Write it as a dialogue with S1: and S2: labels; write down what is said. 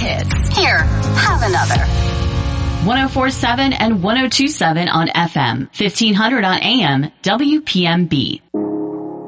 S1: hits. Here, have another.
S2: 104.7 and 102.7 on FM, 1500 on AM, WPMB.